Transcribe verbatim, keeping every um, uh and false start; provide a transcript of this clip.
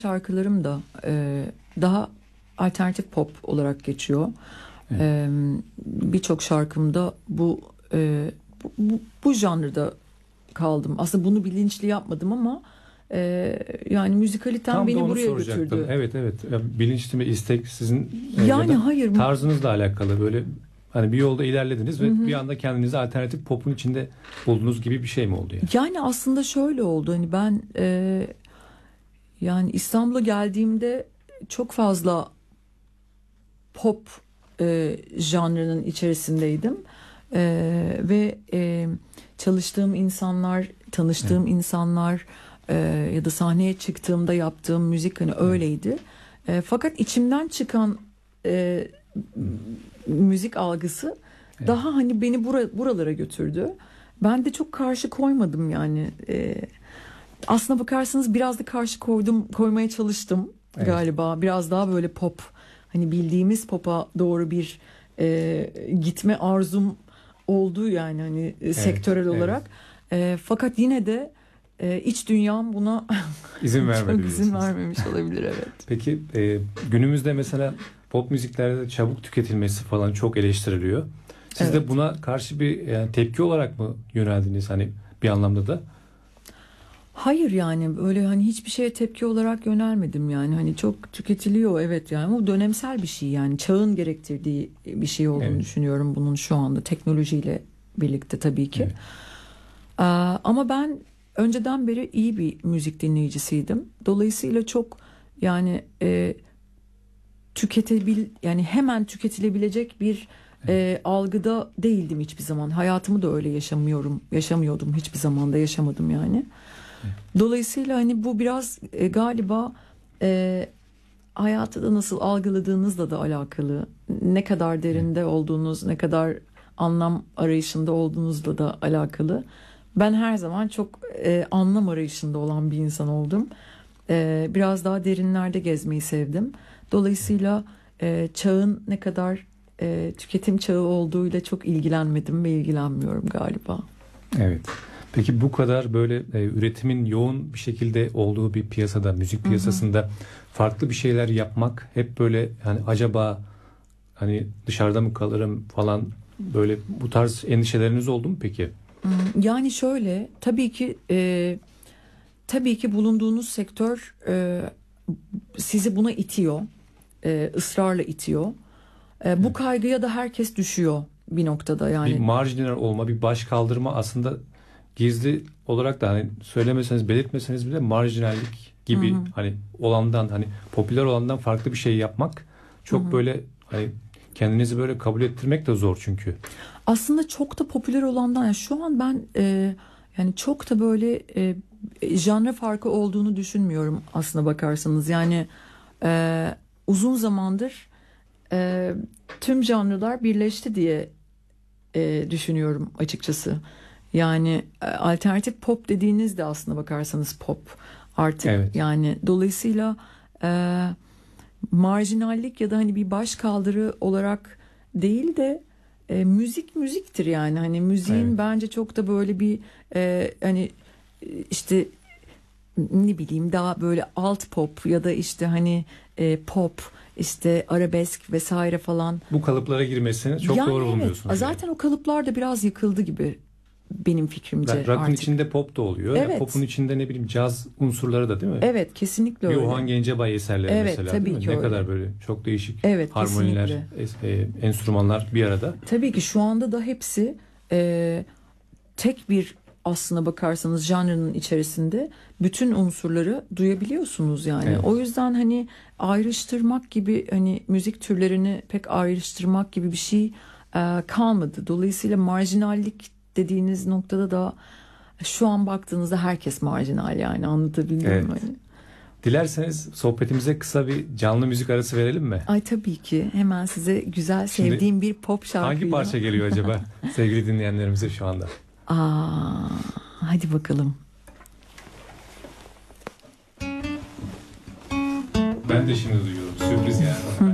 Şarkılarım da e, daha alternatif pop olarak geçiyor. Evet. E, Birçok şarkımda bu, e, bu, bu bu janrda kaldım. Aslında bunu bilinçli yapmadım ama e, yani müzikalitem Tam da beni onu buraya soracaktım. götürdü. Evet evet. Ya, bilinçli mi, istek sizin e, Yani ya da hayır. tarzınızla alakalı, böyle hani bir yolda ilerlediniz ve Hı hı. bir anda kendinizi alternatif popun içinde buldunuz gibi bir şey mi oldu yani? Yani aslında şöyle oldu. Hani ben e, yani İstanbul'a geldiğimde çok fazla pop e, janrının içerisindeydim. E, ve e, çalıştığım insanlar, tanıştığım Evet. insanlar e, ya da sahneye çıktığımda yaptığım müzik hani öyleydi. E, fakat içimden çıkan e, müzik algısı Evet. daha hani beni bura, buralara götürdü. Ben de çok karşı koymadım yani. E, aslına bakarsanız biraz da karşı koydum, koymaya çalıştım Evet. galiba. Biraz daha böyle pop, hani bildiğimiz pop'a doğru bir e, gitme arzum oldu yani hani e, sektörel evet. olarak. E, fakat yine de e, iç dünyam buna İzin vermedi çok izin diyorsunuz. vermemiş olabilir, evet. Peki e, günümüzde mesela pop müziklerde çabuk tüketilmesi falan çok eleştiriliyor. Siz Evet. de buna karşı bir yani tepki olarak mı yöneldiniz hani bir anlamda da? Hayır, yani böyle hani hiçbir şeye tepki olarak yönelmedim yani hani çok tüketiliyor, evet, yani bu dönemsel bir şey, yani çağın gerektirdiği bir şey olduğunu Evet. düşünüyorum bunun şu anda teknolojiyle birlikte tabii ki. Evet. Aa, ama ben önceden beri iyi bir müzik dinleyicisiydim. Dolayısıyla çok yani e, tüketebil yani hemen tüketilebilecek bir e, algıda değildim hiçbir zaman. Hayatımı da öyle yaşamıyorum, yaşamıyordum, hiçbir zaman da yaşamadım yani. Dolayısıyla hani bu biraz e, galiba e, hayatı da nasıl algıladığınızla da alakalı. Ne kadar derinde olduğunuz, ne kadar anlam arayışında olduğunuzla da alakalı. Ben her zaman çok e, anlam arayışında olan bir insan oldum. E, biraz daha derinlerde gezmeyi sevdim. Dolayısıyla e, çağın ne kadar e, tüketim çağı olduğuyla çok ilgilenmedim ve ilgilenmiyorum galiba. Evet. Peki bu kadar böyle e, üretimin yoğun bir şekilde olduğu bir piyasada, müzik piyasasında farklı bir şeyler yapmak hep böyle hani acaba hani dışarıda mı kalırım falan, böyle bu tarz endişeleriniz oldu mu peki? Hmm, Yani şöyle, tabii ki e, tabii ki bulunduğunuz sektör e, sizi buna itiyor, e, ısrarla itiyor. E, bu kaygıya da herkes düşüyor bir noktada Bir yani. marjinal olma, bir baş kaldırma aslında gizli olarak da hani söylemeseniz, belirtmeseniz bile marjinallik Hı gibi hı. hani olandan, hani popüler olandan farklı bir şey yapmak Hı çok hı. böyle hani kendinizi böyle kabul ettirmek de zor çünkü. Aslında çok da popüler olandan, yani şu an ben e, yani çok da böyle e, janra farkı olduğunu düşünmüyorum aslına bakarsanız. Yani e, uzun zamandır e, tüm janrlar birleşti diye e, düşünüyorum açıkçası. Yani e, alternatif pop dediğinizde aslına bakarsanız pop artık, Evet. yani dolayısıyla e, marjinallik ya da hani bir baş kaldırı olarak değil de e, müzik müziktir yani, hani müziğin Evet. bence çok da böyle bir e, hani e, işte ne bileyim daha böyle alt pop ya da işte hani e, pop, işte arabesk vesaire falan. Bu kalıplara girmesini çok Yani doğru evet, bulmuyorsunuz yani. zaten o kalıplar da biraz yıkıldı gibi benim fikrimce Rock'ın artık. içinde pop da oluyor. Ya pop'un Evet, içinde ne bileyim caz unsurları da, değil mi? evet, kesinlikle Bir öyle. Orhan Gencebay eserleri Evet, mesela, değil tabii mi? ki Ne öyle. kadar böyle çok değişik Evet, harmoniler, kesinlikle. es- e, enstrümanlar bir arada. Tabii ki şu anda da hepsi e, tek bir, aslına bakarsanız janrının içerisinde bütün unsurları duyabiliyorsunuz yani. Evet. O yüzden hani ayrıştırmak gibi, hani müzik türlerini pek ayrıştırmak gibi bir şey e, kalmadı. Dolayısıyla marjinallik dediğiniz noktada da şu an baktığınızda herkes marjinal, yani anlatabildim mi? Evet. Hani? Dilerseniz sohbetimize kısa bir canlı müzik arası verelim mi? Ay tabii ki, hemen size güzel Şimdi sevdiğim bir pop hangi şarkıyla. parça geliyor acaba sevgili dinleyenlerimize şu anda? Aa, hadi bakalım. Ben de şimdi duyuyorum. Sürpriz yani.